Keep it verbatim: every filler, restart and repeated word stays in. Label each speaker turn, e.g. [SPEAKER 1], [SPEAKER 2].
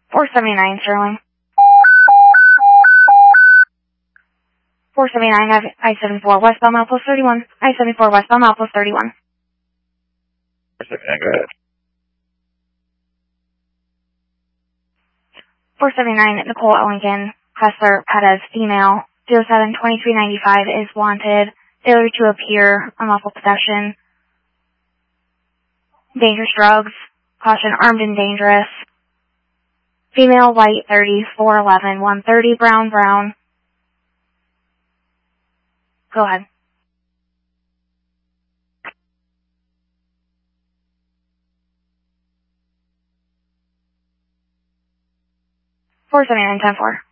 [SPEAKER 1] four seventy-nine, Sterling. four seventy-nine, I seventy-four, westbound Milepost thirty-one. I seventy-four, westbound Milepost thirty-one.
[SPEAKER 2] four seventy-nine, go ahead.
[SPEAKER 1] four seventy-nine, Nicole Ellington, Kessler, Pettis, female, zero seven twenty-three ninety-five is wanted. Failure to appear, unlawful possession, dangerous drugs, caution, armed and dangerous. Female, white, thirty, four eleven, one thirty, brown, brown. Go ahead. four seventy-nine, ten four.